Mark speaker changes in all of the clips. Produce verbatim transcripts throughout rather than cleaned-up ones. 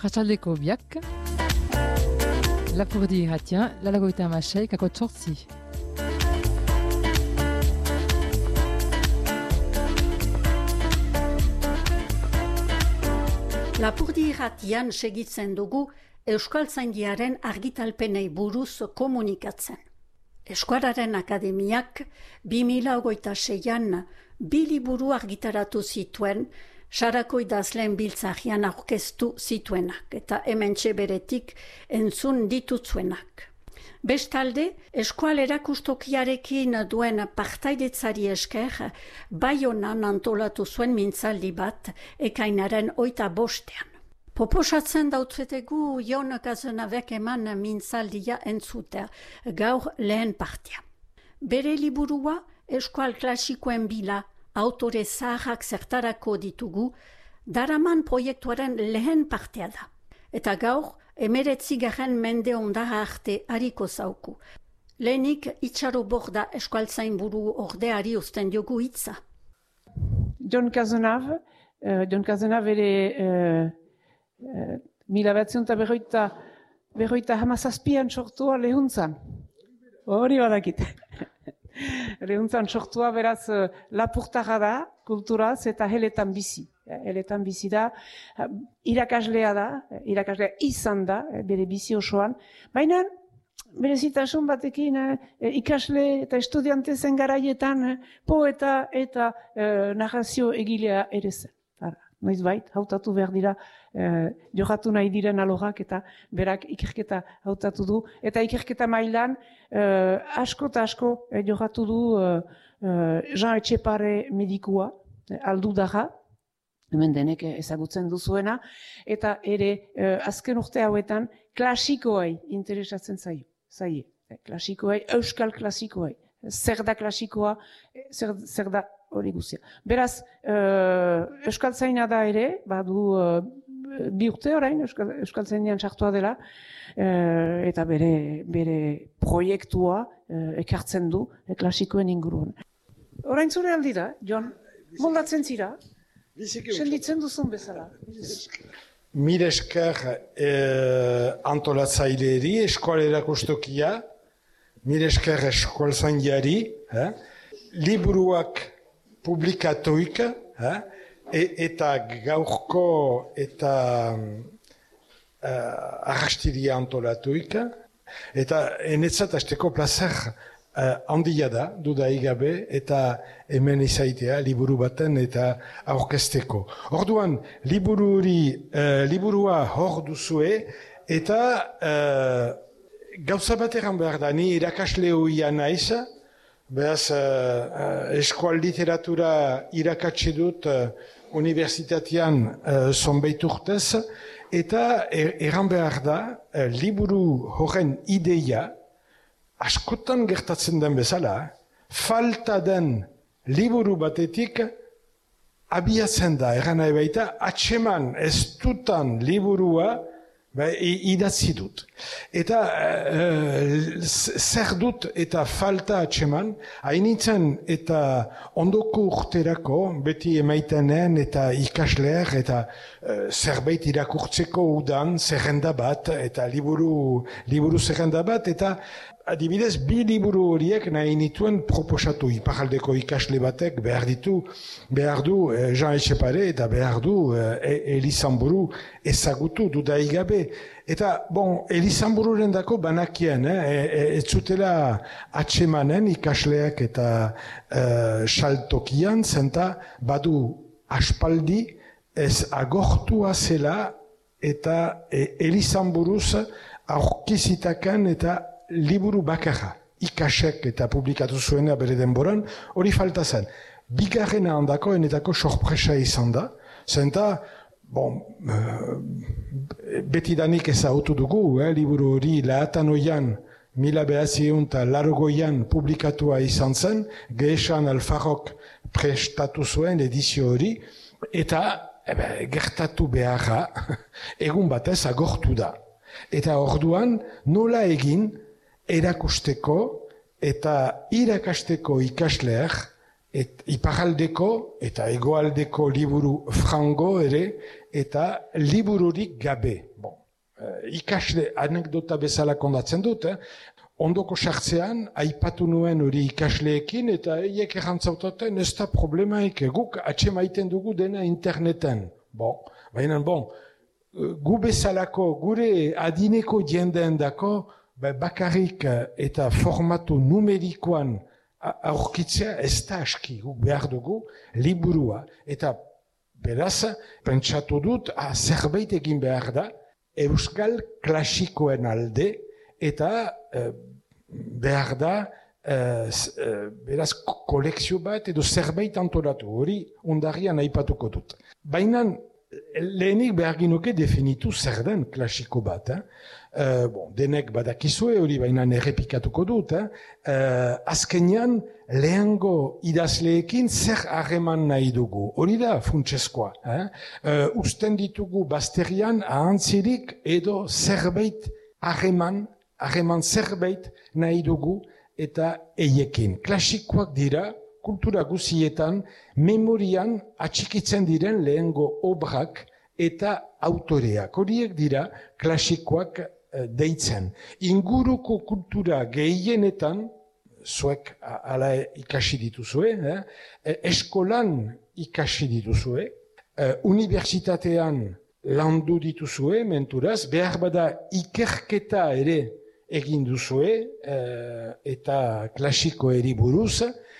Speaker 1: arratsaldeko biak, Lapurdi irratia, lalagoita amasei, kako txortzi.
Speaker 2: Lapurdi irratian segitzen dugu Euskaltzaindiaren argitalpenei buruz komunikatzen. Euskararen Akademiak bi mila hogeita seian bi liburu argitaratu zituen, Sarako idazleen biltzarian aurkeztu zituenak eta hementxe beretik entzun ditutzuenak. Bestalde, eskual erakustokiarekin duen partaidetzari esker, Baionan antolatu zuen mintzaldi bat ekainaren hogeita bostean. Proposatzen dautzetegu Jon Kazenavek eman mintzaldia entzutea, gaur lehen partia. Bere liburua eskual klasikoen bila, autore zaharrak zertarako ditugu, daraman proiektuaren lehen partea da. Eta gaur, emeretzigarren mende ondara arte hariko zauku. Lehenik Itxaro Borda eskualtzain buru ordeari uzten diogu hitza.
Speaker 3: Jon Kazenav, uh, Jon Kazenav ere uh, uh, mila batzion eta berroita, berroita hamazazpian sortua lehuntzan. Hori badakit. Lehuntzan sortua beraz uh, lapurtarra da, kulturaz eta heletan bizi. Heletan bizi da, uh, irakaslea da, irakaslea izan da, bere bizi osoan. Baina, bere zitasun batekin, uh, ikasle eta estudiante zen garaietan, uh, poeta eta uh, narrazio egilea ere zen. Noiz bait, hautatu behar dira, eh, johatu nahi diren alogak eta berak ikerketa hautatu du. Eta ikerketa mailan eh, asko eta asko eh, johatu du eh, Jean Etxepare medikua, eh, aldu daga, hemen denek ezagutzen duzuena, eta ere eh, azken urte hauetan klasikoei interesatzen zaio. Zaie, eh, klasikoei, euskal klasikoei. Zer da klasikoa, zer, zer da hori guzia. Beraz, uh, Euskaltzaina da ere, badu uh, bi urte orain, Euskal, Euskaltzainean sartua dela, uh, eta bere, bere proiektua uh, ekartzen du e, klasikoen inguruan. Orain zure aldi da, Jon, moldatzen zira, senditzen duzun bezala.
Speaker 4: Mil esker eh, antolatzaileri, eskual erakustokia, mil esker eskualtzaindiari, eh? Liburuak publikatuik, eh? e, eta gaurko eta uh, arrastiria antolatuik, eta enetzat azteko plazer uh, handia da, dudai gabe, eta hemen izaitea liburu baten eta aurkezteko. Orduan, libururi, uh, liburua hor duzue, eta uh, gauza bat eran behar da, ni irakasle hoia naiz, beraz, uh, eskual literatura irakatsi dut uh, universitatean uh, zonbait urtez, eta er, eran behar da, uh, liburu horren ideia, askotan gertatzen den bezala, falta den liburu batetik abiatzen da, eran nahi baita, atseman ez dutan liburua, Ba, idatzi dut. Eta uh, zer dut eta falta atseman, hainitzen eta ondoko urterako, beti emaitenen eta ikasleer eta uh, zerbait irakurtzeko udan, zerrenda bat, eta liburu, liburu zerrenda bat, eta adibidez, bi liburu horiek nahi nituen proposatu iparaldeko ikasle batek behar ditu, behar du eh, Jean Etxepare eta behar du eh, Elizamburu ezagutu dudai gabe. Eta, bon, Elizambururen dako banakien, eh, e, ez zutela atsemanen ikasleak eta eh, saltokian, zenta badu aspaldi ez agortua zela eta eh, Elizamburuz aurkizitakan eta liburu bakarra, ikasek eta publikatu zuena bere denboran, hori falta zen. Bigarrena handako enetako sorpresa izan da, zenta, bon, uh, betidanik ezagutu dugu, eh, liburu hori lahatan oian, mila behazion eta larogoian publikatua izan zen, Gehesan Alfarrok prestatu zuen edizio hori, eta ebe, gertatu beharra, egun batez agortu da. Eta orduan, nola egin, erakusteko eta irakasteko ikasleak et, iparaldeko eta hegoaldeko liburu frango ere eta libururik gabe. ikasle anekdota bezala kondatzen dut, eh? Ondoko sartzean, aipatu nuen hori ikasleekin, eta eiek errantzautaten ez da problemaik, guk atxemaiten dugu dena interneten. Bon, baina, bon, gu bezalako, gure adineko jendeen dako, bakarrik eta formatu numerikoan aurkitzea ez da aski, guk behar dugu, liburua. Eta beraz, pentsatu dut, ah, zerbait egin behar da, euskal klasikoen alde, eta eh, behar da, eh, beraz, kolekzio bat edo zerbait antolatu, hori ondarrian aipatuko dut. Baina, lehenik behar ginoke definitu zer den klasiko bat. Eh? Uh, bon, denek badakizue hori baina errepikatuko dut. Eh? Uh, azkenean, lehengo idazleekin zer harreman nahi dugu. Hori da funtsezkoa. Eh? Uh, usten ditugu bazterian ahantzirik edo zerbait harreman, harreman zerbait nahi dugu eta eiekin. Klasikoak dira, kultura guzietan, memorian atxikitzen diren lehengo obrak eta autoreak. Horiek dira klasikoak eh, deitzen. Inguruko kultura gehienetan, zuek ala ikasi dituzue, eh, eskolan ikasi dituzue, eh, unibertsitatean landu dituzue, menturaz, behar bada ikerketa ere egin duzue, eh, eta klasikoeri buruz,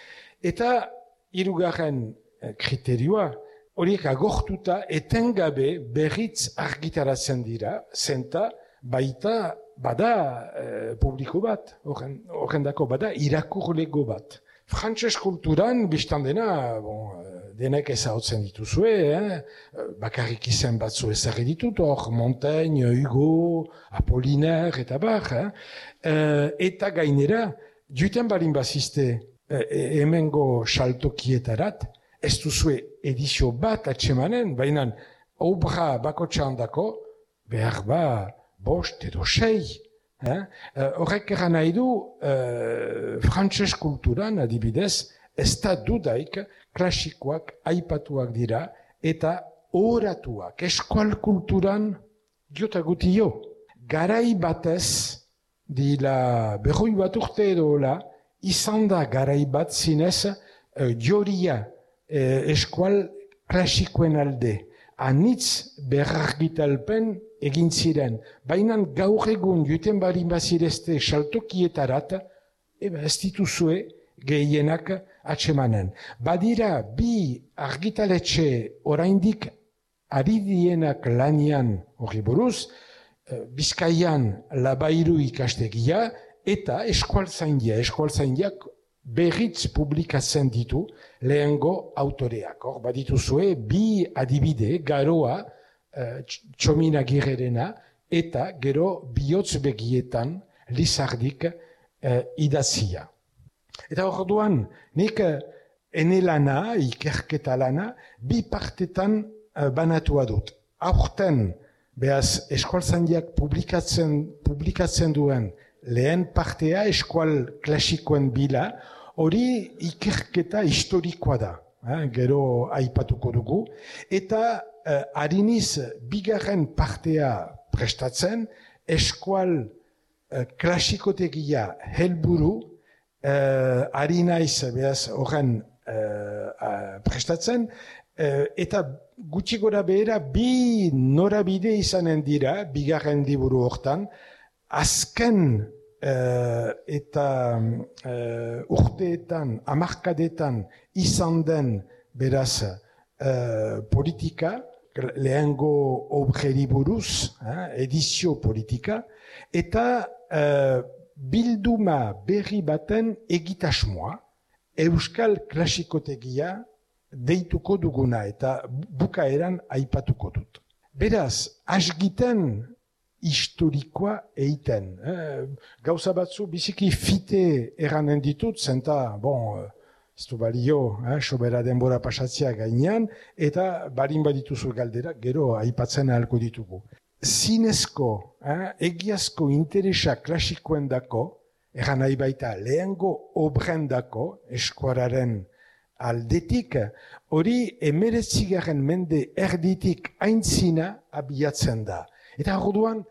Speaker 4: eta hirugarren kriterioa, horiek agortuta etengabe berriz argitaratzen dira, zenta baita bada eh, publiko bat, horrendako bada irakurlego bat. Frantses kulturan, biztan dena, bon, denek ezagutzen dituzue, eh? Bakarrik izen batzu ezagri ditut, hor Montaigne, Hugo, Apollinaire eta bar, eh? Eh, eta gainera, duiten balin bazizte, E, hemengo saltokietarat, ez duzue edizio bat atxemanen, baina obra bakotxan dako, behar ba bost edo sei. Eh? Horrek eran nahi du, eh, frantses kulturan adibidez, ez da dudaik klasikoak aipatuak dira, eta oratuak, eskual kulturan diotaguti jo. Garai batez, dila berroi bat urte edo hola, izan da garai bat zinez uh, joria uh, eskual klasikoen alde. Anitz berargitalpen egin ziren. Baina gaur egun juten barin bazirezte saltokietarat, eba ez dituzue gehienak atsemanen. Badira bi argitaletxe oraindik ari dienak lanian hori buruz, uh, Bizkaian Labairu ikastegia, eta eskualtzaindia, eskualtzaindiak berriz publikatzen ditu lehengo autoreak. Hor, badituzue, bi adibide, garoa, uh, Txominagirrerena, eta gero bihotz begietan Lizardik uh, idazia. Eta hor duan, nik uh, ene lana, ikerketa lana, bi partetan uh, banatua dut. Aurten, behaz, eskualtzaindiak publikatzen, publikatzen duen lehen partea eskual klasikoen bila, hori ikerketa historikoa da, eh, gero aipatuko dugu, eta eh, hariniz bigarren partea prestatzen, eskual eh, klasikotegia helburu, eh, harinaiz behaz horren eh, prestatzen, eh, eta gutxi gora behera bi norabide izanen dira, bigarren liburu hortan, azken uh, eta uh, urteetan, hamarkadetan izan den beraz uh, politika, lehengo obreri buruz, eh, edizio politika, eta uh, bilduma berri baten egitasmoa, euskal klasikotegia deituko duguna eta bukaeran aipatuko dut. Beraz, asgiten historikoa eiten. Eh, gauza batzu biziki fite eranen ditut, zenta, bon, ez du balio, eh, sobera denbora pasatzea gainean, eta barin badituzu galdera, gero aipatzen ahalko ditugu. Zinezko, eh, egiazko interesa klasikoen dako, eran nahi baita lehengo obren dako, eskuararen aldetik, hori emeretzigarren mende erditik aintzina abiatzen da. Eta orduan,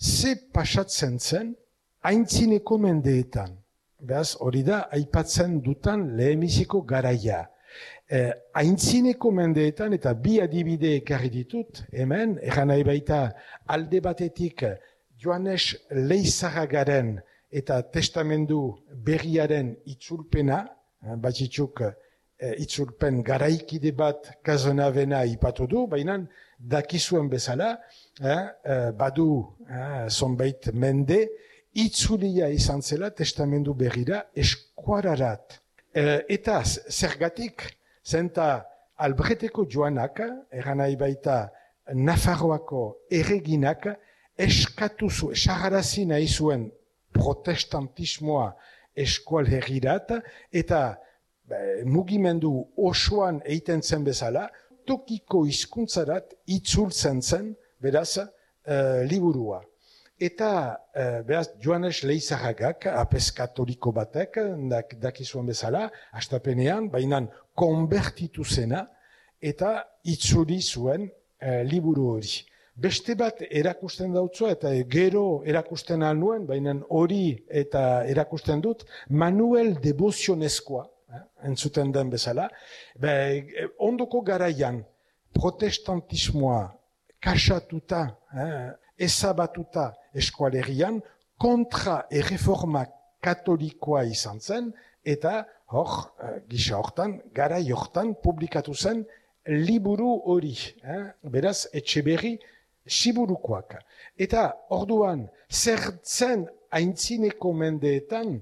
Speaker 4: ze pasatzen zen aintzineko mendeetan. Beraz, hori da, aipatzen dutan lehenbiziko garaia. Eh, aintzineko mendeetan, eta bi adibide ekarri ditut, hemen, eran nahi baita alde batetik Joanes Leizarragaren eta testamendu berriaren itzulpena, batzitzuk eh, itzulpen garaikide bat Kazonavena ipatu du, baina dakizuen bezala, eh, eh, badu eh, zonbait mende, itzulia izan zela testamendu berrira eskuararat. E, eta zergatik, zenta Albreteko Joanak, eran nahi baita Nafarroako erreginak, eskatu zu, esagarazi nahi zuen protestantismoa eskual herrirat, eta be, mugimendu osoan eiten zen bezala, tokiko hizkuntzarat itzultzen zen, beraz, e, liburua. Eta, uh, beraz, Joanes Leizarragak, apez katoliko batek, dak, dakizuen bezala, astapenean, bainan konbertitu zena, eta itzuli zuen uh, liburu hori. Beste bat erakusten dautzu, eta gero erakusten alnuen, bainan hori eta erakusten dut, Manuel Debozionezkoa, eh, entzuten den bezala, be, ondoko garaian, protestantismoa kasatuta, eh, ezabatuta eskualerian, kontra erreforma katolikoa izan zen, eta hor, gisa hortan, garai hortan, publikatu zen liburu hori, eh? Beraz, Etxeberri siburukoak. Eta orduan, zertzen aintzineko mendeetan,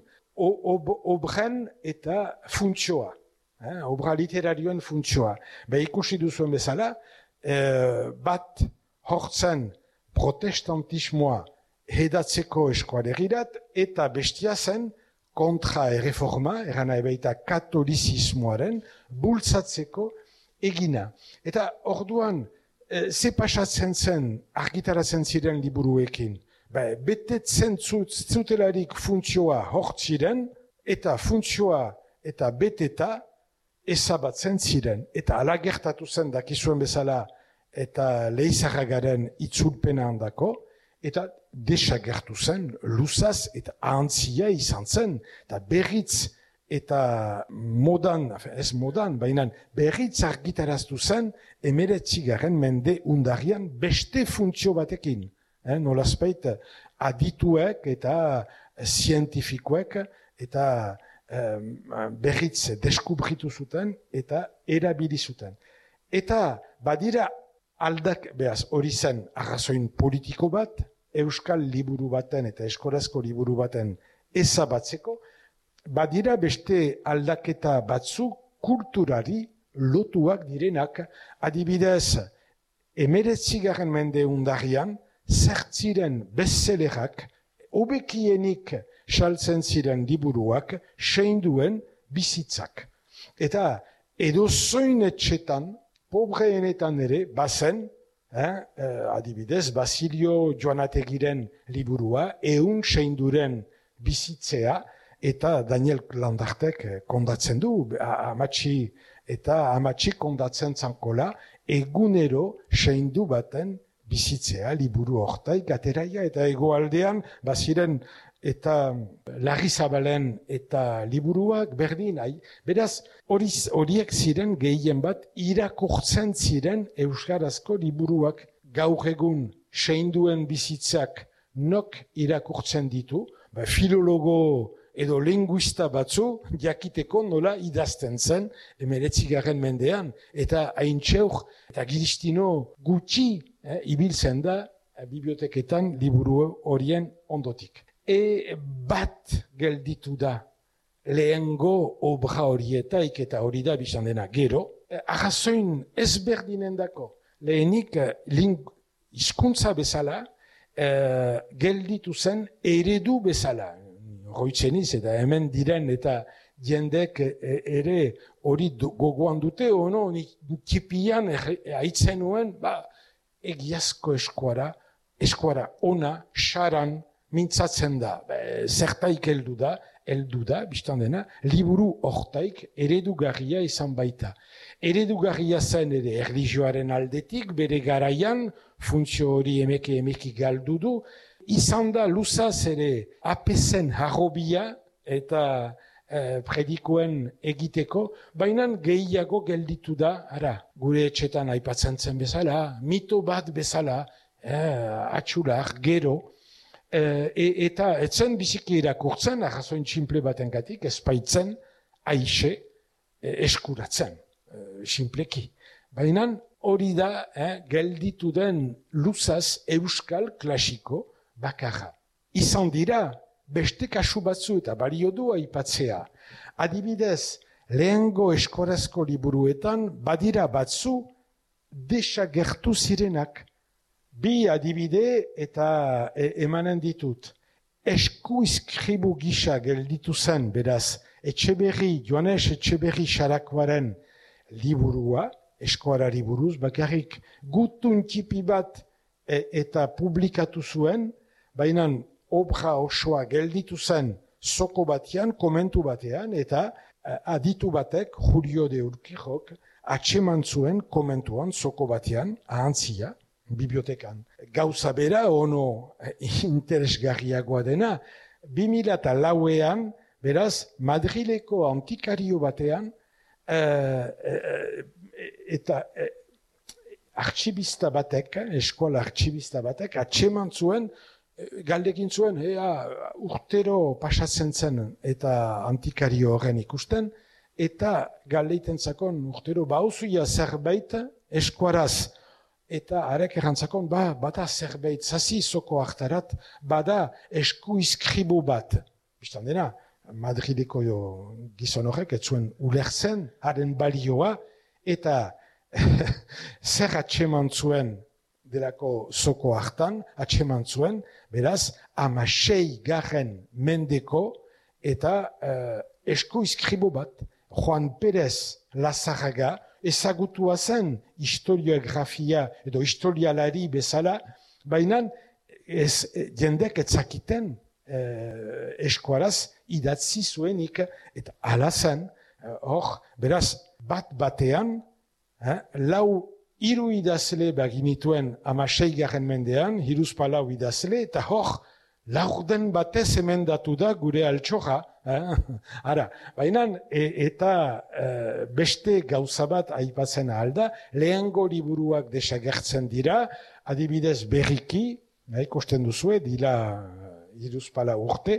Speaker 4: ob obren eta funtzioa, eh? Obra literarioen funtzioa. Be ikusi duzuen bezala, eh, bat hortzen protestantismoa hedatzeko eskualerirat, eta bestia zen kontra erreforma, eran nahi baita katolizismoaren, bultzatzeko egina. Eta orduan, e, ze pasatzen zen argitaratzen ziren liburuekin? Be, betetzen zutelarik funtzioa hortziren, eta funtzioa eta beteta ezabatzen ziren. Eta ala gertatu zen dakizuen bezala, eta Leizarragaren itzulpena handako, eta desagertu zen, luzaz eta ahantzia izan zen, eta berriz eta modan, ez modan, baina berriz argitaraztu zen, emeretzigaren mende undarian beste funtzio batekin. Eh, nolazpeit adituek eta zientifikoek eta eh, berriz deskubritu zuten eta erabili zuten. Eta badira aldak, behaz, hori zen arrazoin politiko bat, euskal liburu baten eta eskorazko liburu baten ezabatzeko, badira beste aldaketa batzu kulturari lotuak direnak, adibidez, emeretzigarren mende undarian, zertziren bestselerak, hobekienik saltzen ziren liburuak, seinduen bizitzak. Eta edozoin etxetan, pobreenetan ere, bazen, eh, eh, adibidez, Basilio Joanategiren liburua, eun seinduren bizitzea, eta Daniel Landartek kondatzen du, amatxi eta amatxi kondatzen zankola, egunero seindu baten bizitzea, liburu hortaik, ateraia, eta egoaldean, baziren, eta Larrizabalen eta liburuak berdin, ai. Beraz, horiek ziren gehien bat irakurtzen ziren euskarazko liburuak gaur egun seinduen bizitzak nok irakurtzen ditu, ba, filologo edo linguista batzu jakiteko nola idazten zen emeretzigarren mendean, eta haintxeur eta giristino gutxi eh, ibiltzen da eh, biblioteketan liburu horien ondotik. E bat gelditu da lehengo obra horietaik eta hori da bizan dena gero, arrazoin ezberdinen dako, lehenik hizkuntza bezala, eh, gelditu zen eredu bezala. Roitzeniz eta hemen diren eta jendek ere hori gogoan dute, ono, tipian haitzen nuen, ba, egiazko eskuara, eskuara ona, xaran, mintzatzen da, be, zertaik heldu da, heldu da, biztan dena, liburu hortaik eredugarria izan baita. Eredugarria zen ere erlijioaren aldetik, bere garaian, funtzio hori emeke emeki galdu du, Izan da luzaz ere apezen harrobia eta eh, predikoen egiteko, baina gehiago gelditu da, ara, gure etxetan aipatzen zen bezala, mito bat bezala, eh, atxular, gero, eh, e, eta etzen biziki irakurtzen, arrazoin tximple batengatik, ezpaitzen, aixe, eh, eskuratzen, eh, simpleki. Baina hori da, eh, gelditu den luzaz euskal klasiko bakarra. Izan dira, beste kasu batzu eta balio du aipatzea. Adibidez, lehengo eskorazko liburuetan badira batzu desagertu zirenak. Bi adibide eta e, emanen ditut. Esku izkribu gisa gelditu zen, beraz, Etxeberri, Joanes Etxeberri Xarakoaren liburua, eskuarari buruz, bakarrik gutun tipi bat e, eta publikatu zuen, baina obra osoa gelditu zen soko batean, komentu batean, eta uh, aditu batek, Julio de Urquijok, atseman zuen komentuan soko batean, ahantzia, bibliotekan. Gauza bera, ono eh, interesgarriagoa dena, bi mila eta lauean, beraz, Madrileko antikario batean, uh, uh, eta uh, artxibista batek, eskola artxibista batek, atseman zuen, galdekin zuen, ea, urtero pasatzen zen eta antikario horren ikusten, eta galdeiten zakon urtero bauzuia zerbait eskuaraz, eta arek errantzakon, ba, bada zerbait, zazi soko hartarat, bada esku izkribu bat. Bistan dena, Madrileko gizon horrek, ez zuen ulertzen, haren balioa, eta zer atseman zuen delako soko hartan, atseman zuen, beraz, amasei garren mendeko eta uh, esku izkribo bat, Juan Pérez Lazarraga, ezagutua zen historiografia edo historialari bezala, baina ez, jendek etzakiten uh, eskuaraz idatzi zuenik, eta ala zen, hor, uh, beraz, bat batean, eh, lau hiru idazle baginituen amasei garren mendean, hiruz palau idazle, eta hor, laurden batez emendatu da gure altxorra. Eh? Ara, baina, e, eta e, beste gauza bat aipatzen alda, lehengo liburuak desagertzen dira, adibidez berriki, eh, ikusten duzue, dila hiruz palau urte,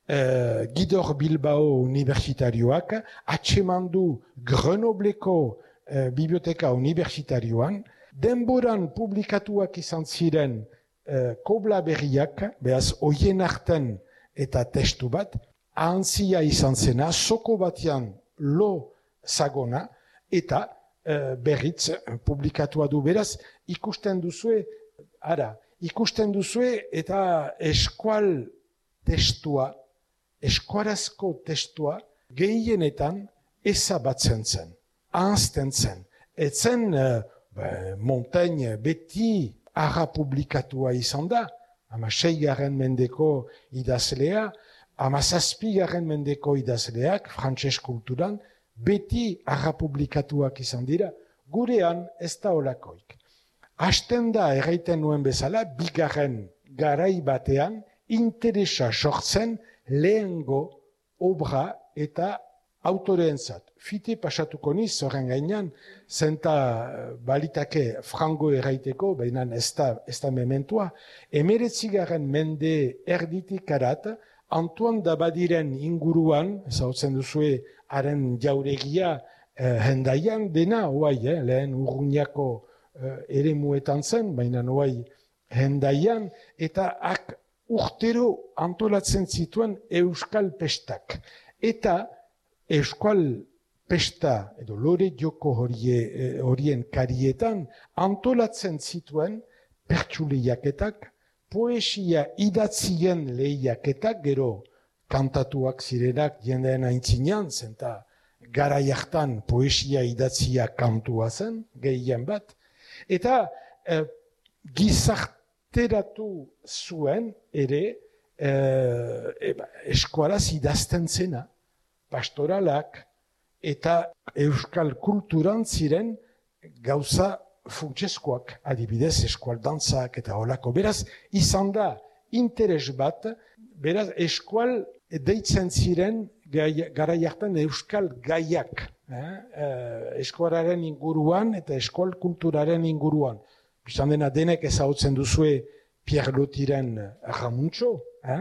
Speaker 4: eh, Gidor Bilbao Universitarioak, atsemandu Grenobleko Uh, biblioteka universitarioan, denboran publikatuak izan ziren uh, kobla berriak, behaz oien arten eta testu bat, ahantzia izan zena, soko batean lo zagona, eta uh, berriz uh, publikatua du. Beraz, ikusten duzue, ara, ikusten duzue eta eskual testua, eskuarazko testua, gehienetan ezabatzen zen. Ahazten zen. Etzen uh, Montaigne beti arra publikatua izan da, ama seigarren mendeko idazlea, ama zazpigarren mendeko idazleak, frantses kulturan, beti arra publikatuak izan dira, gurean ez da olakoik. Hasten da erraiten nuen bezala, bigarren garai batean, interesa sortzen lehengo obra eta autoreentzat. Fite pasatuko niz, horren gainean, zenta balitake frango erraiteko, baina ez da, ez da mementua, emeretzigaren mende erditik arat, Antoine Dabadiren inguruan, ezautzen duzue, haren jauregia eh, hendaian, dena, oai, eh, lehen urruñako eh, ere muetan zen, baina oai hendaian, eta ak urtero antolatzen zituen euskal pestak. Eta euskal pesta edo lore joko horie, horien karietan antolatzen zituen pertsu lehiaketak, poesia idatzien lehiaketak, gero kantatuak zirenak jendeen aintzinean, zenta gara jartan poesia idatzia kantua zen, gehien bat, eta eh, gizarteratu zuen ere eh, eba, eskuaraz idazten zena, pastoralak, eta euskal kulturan ziren gauza funtsezkoak, adibidez eskualdantzak eta holako. Beraz, izan da interes bat, beraz, eskual deitzen ziren gai, garai hartan euskal gaiak, eh? eh, eskualaren inguruan eta eskual kulturaren inguruan. Bistan dena denek ezagutzen duzue Pierre Lotiren Ramuntxo, eh?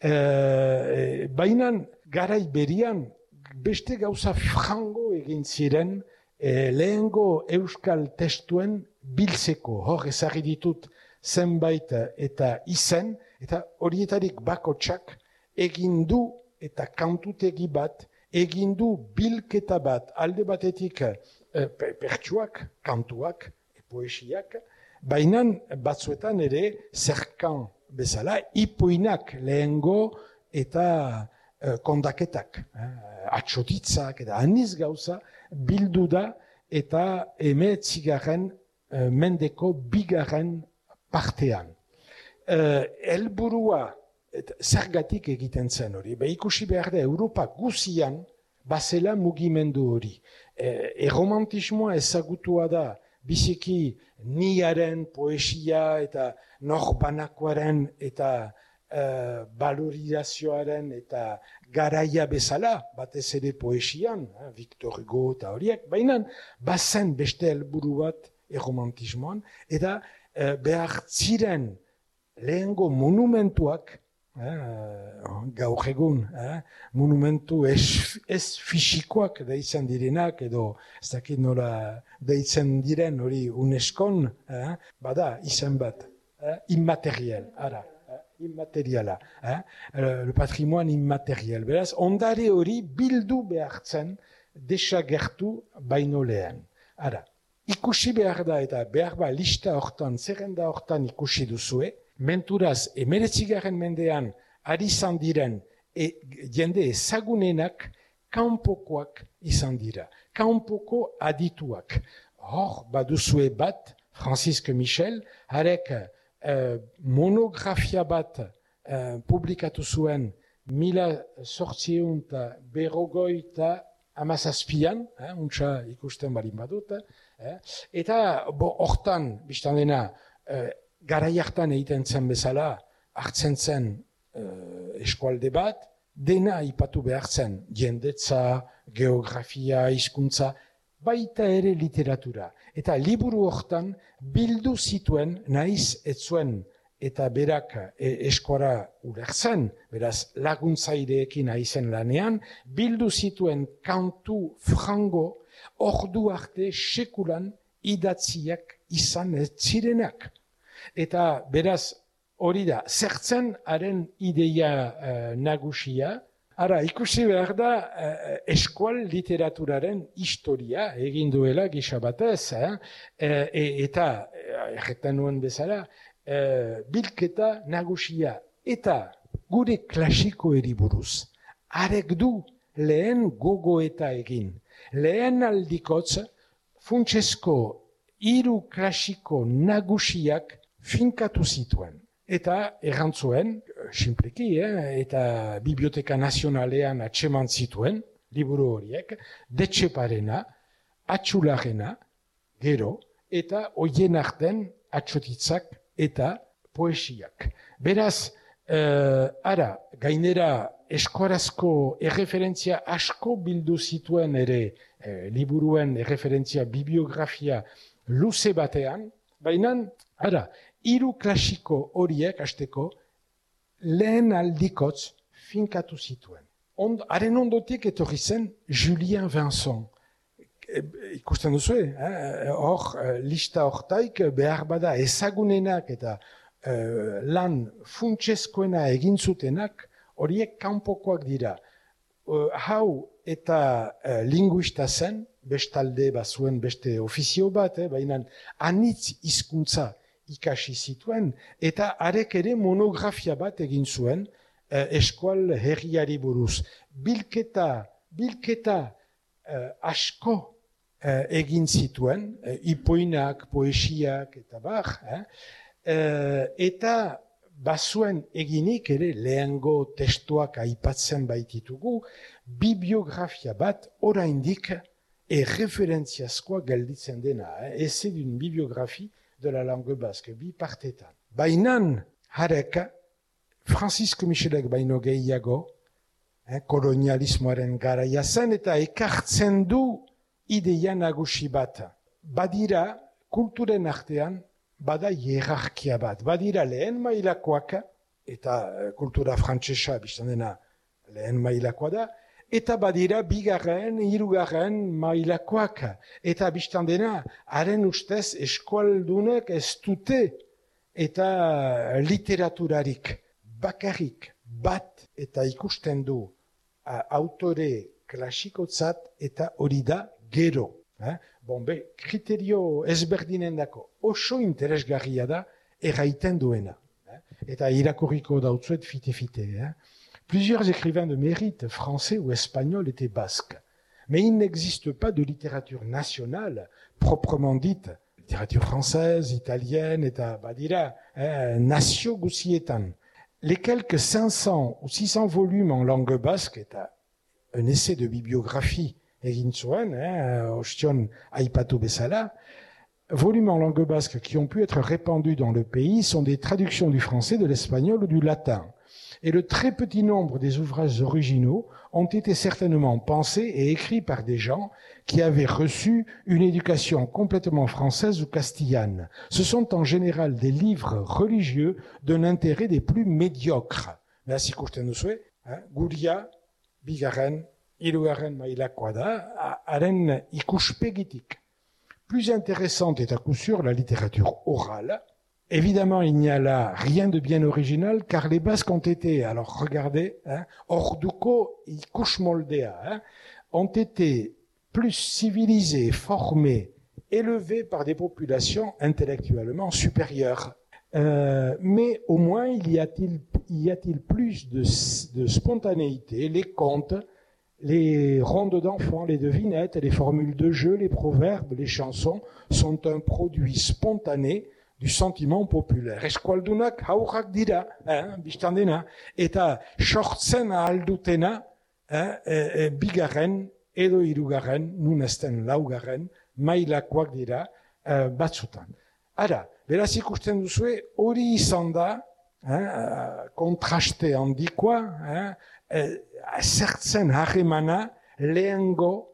Speaker 4: eh, baina garai berian beste gauza frango egin ziren eh, lehengo euskal testuen biltzeko, hor ezagri ditut zenbait eta izen, eta horietarik bakotsak egin du eta kantutegi bat, egin du bilketa bat, alde batetik eh, pertsuak, kantuak, poesiak, baina batzuetan ere zerkan bezala, ipuinak lehengo eta eh, kondaketak, eh, atxotitzak eta aniz gauza bildu da eta emeetzigarren eh, mendeko bigarren partean. Uh, elburua, zergatik egiten zen hori, be ikusi behar da Europa guzian bazela mugimendu hori. Uh, erromantismoa ezagutua da, biziki niaren poesia eta norbanakoaren eta uh, valorizazioaren eta garaia bezala, batez ere poesian, eh, Victor Hugo eta horiek, baina bazen beste helburu bat erromantismoan, eta uh, behar ziren lehengo monumentuak, eh, gaur egun, eh, monumentu ez, ez fisikoak deitzen direnak, edo ez dakit nola deitzen diren hori UNESCOn, eh, bada izen bat, eh, immateriel, ara, eh, immateriala, eh, le patrimoine immateriel. Beraz, ondare hori bildu behartzen desagertu baino lehen. Ara, ikusi behar da eta behar ba lista hortan, zerrenda hortan ikusi duzue, menturaz, emeretzigarren mendean, ari izan diren, e, jende ezagunenak, kanpokoak izan dira. Kanpoko adituak. Hor, baduzue bat, Francisque Michel, harek eh, monografia bat eh, publikatu zuen mila zortziehun eta berrogeita hamazazpian, eh, untsa ikusten balin badut, eh, eta bo, hortan, biztan dena, eh, garai hartan egiten zen bezala, hartzen zen uh, eskualde bat, dena aipatu behar zen, jendetza, geografia, hizkuntza, baita ere literatura. Eta liburu hortan bildu zituen, naiz ez zuen eta berak e, eskuara ulertzen, beraz laguntzaileekin aizen lanean, bildu zituen kantu frango, ordu arte sekulan idatziak izan ez zirenak. Eta beraz hori da, zertzen haren ideia uh, nagusia, ara ikusi behar da uh, eskual literaturaren historia egin duela gisa batez, eh? e, eta erretan nuen bezala, uh, bilketa nagusia eta gure klasiko eriburuz. Arek du lehen gogoeta egin, lehen aldikotz funtsesko hiru klasiko nagusiak finkatu zituen. Eta errantzuen, simpleki, eh, eta Biblioteka Nazionalean atseman zituen, liburu horiek, Detxeparena, Atxularena, gero, eta hoien arten atxotitzak eta poesiak. Beraz, eh, ara, gainera eskuarazko erreferentzia asko bildu zituen ere eh, liburuen erreferentzia bibliografia luze batean, baina, ara, hiru klasiko horiek hasteko lehen aldikotz finkatu zituen. Ond, haren ondotik etorri zen Julien Vincent. E, ikusten duzu, eh? Hor, lista hortaik behar bada ezagunenak eta eh, lan funtsezkoena egin zutenak horiek kanpokoak dira. Uh, hau eta uh, linguista zen, bestalde bazuen beste ofizio bat, eh? Baina anitz hizkuntza ikasi zituen, eta arek ere monografia bat egin zuen eh, eskual herriari buruz. Bilketa, bilketa eh, asko eh, egin zituen, eh, ipoinak, poesiak, eta bar, eh? eh, eta bazuen eginik ere lehengo testuak aipatzen baititugu, bibliografia bat oraindik erreferentziazkoa gelditzen dena, eh? Ese d'une bibliographie de la langue basque, bi partetan. Bainan harek Francisco Michelek baino gehiago, eh, kolonialismoaren garaia zen, eta ekartzen du ideia nagusi bat. Badira, kulturen artean, bada hierarkia bat. Badira lehen mailakoak, eta kultura frantsesa biztan dena lehen mailakoa da, eta badira bigarren, hirugarren mailakoak. Eta biztan dena, haren ustez eskualdunek ez dute eta literaturarik bakarrik bat eta ikusten du a, autore klasikotzat eta hori da gero. Eh? Bon, be, kriterio ezberdinen dako oso interesgarria da erraiten duena. Eh? Eta irakurriko dautzuet fite-fite. Eh? Plusieurs écrivains de mérite, français ou espagnols, étaient basques. Mais il n'existe pas de littérature nationale, proprement dite, littérature française, italienne, eta badira, eh, nazio guzietan. Les quelques cinq cents ou six cents volumes en langue basque, eta un essai de bibliographie egin zuen, eh, ostion aipatu bezala, volumes en langue basque qui ont pu être répandus dans le pays sont des traductions du français, de l'espagnol ou du latin. Et le très petit nombre des ouvrages originaux ont été certainement pensés et écrits par des gens qui avaient reçu une éducation complètement française ou castillane. Ce sont en général des livres religieux d'un intérêt des plus médiocres. Beraz ikusten duzue, guria, bigarren, hirugarren mailakoa da, haren ikuspegitik. Plus intéressante est à coup sûr la littérature orale. Évidemment, il n'y a là rien de bien original, car les Basques ont été, alors regardez, hein, orduko ikusmoldea, hein, ont été plus civilisés, formés, élevés par des populations intellectuellement supérieures. Euh, mais au moins, il y a-t-il, y a-t-il plus de, de spontanéité, les contes, les rondes d'enfants, les devinettes, les formules de jeu, les proverbes, les chansons sont un produit spontané du sentiment populaire. Eskualdunak haurrak dira, eh, biztan dena, eta sortzen ahaldutena, eh, eh, bigarren edo hirugarren, nun ezten laugarren, mailakoak dira eh, batzutan. Ara, beraz ikusten duzue, hori izan da, eh, kontraste handikoa, eh, eh, zertzen harremana lehengo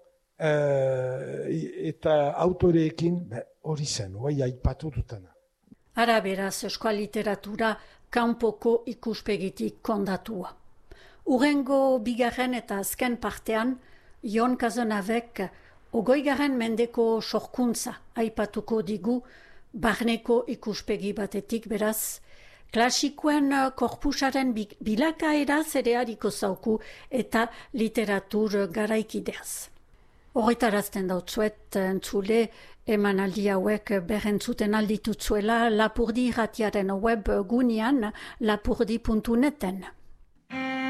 Speaker 4: eh, eta autoreekin, hori zen, hori aipatu dutena.
Speaker 2: Ara beraz euskal literatura kanpoko ikuspegitik kondatua. Urrengo bigarren eta azken partean, Jon Kazonavek ogoigarren mendeko sorkuntza aipatuko digu barneko ikuspegi batetik beraz, klasikoen korpusaren bilakaeraz ere hariko zauku eta literatur garaikideaz. Horretarazten dautzuet entzule emanaldi hauek berrentzuten alditutzuela Lapurdi irratiaren web gunean lapurdi puntu neten.